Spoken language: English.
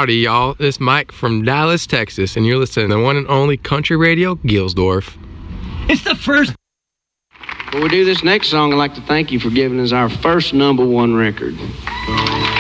Howdy, y'all. It's Mike from Dallas, Texas, and you're listening to the one and only country radio, Gilsdorf. It's the first. Before we do this next song, I'd like to thank you for giving us our first #1 record.